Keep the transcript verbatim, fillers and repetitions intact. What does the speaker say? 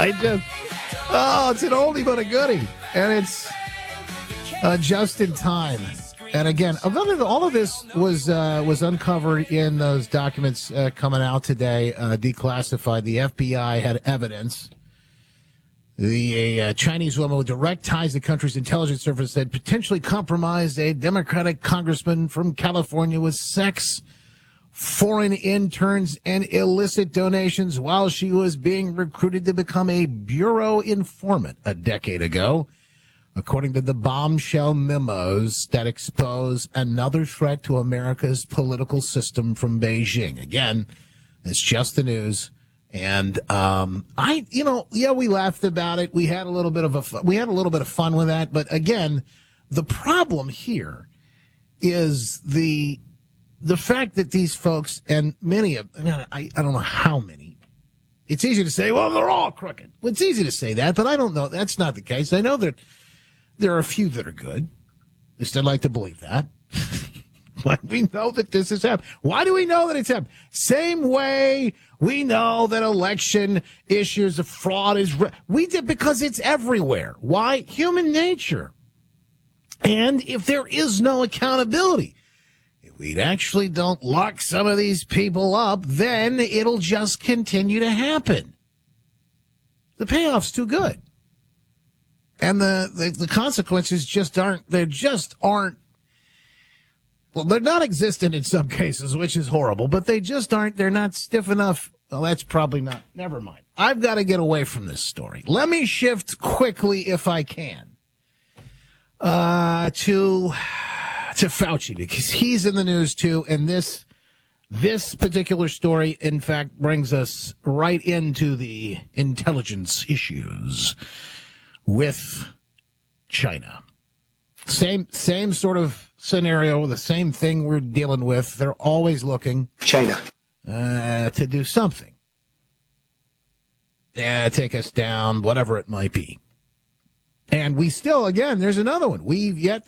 I just, oh, it's an oldie but a goodie. And it's uh, just in time. And again, all of this was uh, was uncovered in those documents uh, coming out today, uh, declassified. The F B I had evidence. The uh, Chinese woman with direct ties to the country's intelligence service had potentially compromised a Democratic congressman from California with sex, foreign interns, and illicit donations while she was being recruited to become a bureau informant a decade ago, according to the bombshell memos that expose another threat to America's political system from Beijing. Again, it's just the news. And um, I, you know, yeah, we laughed about it. We had a little bit of a, we had a little bit of fun with that. But again, the problem here is the the fact that these folks, and many of, I, I don't know how many. It's easy to say, well, they're all crooked. Well, it's easy to say that, but I don't know. That's not the case. I know that there are a few that are good. At least I'd like to believe that. Why do we know that this has happened? Why do we know that it's happened? Same way we know that election issues of fraud is, re- we did because it's everywhere. Why? Human nature. And if there is no accountability, if we actually don't lock some of these people up, then it'll just continue to happen. The payoff's too good. And the, the, the consequences just aren't, they just aren't, well, they're not existent in some cases, which is horrible, but they just aren't, they're not stiff enough. Well, that's probably not, never mind. I've got to get away from this story. Let me shift quickly, if I can, uh, to, to Fauci, because he's in the news too, and this, this particular story, in fact, brings us right into the intelligence issues with China. Same, same sort of scenario, the same thing we're dealing with. They're always looking China uh, to do something. Yeah, take us down, whatever it might be. And we still, again, there's another one. We've yet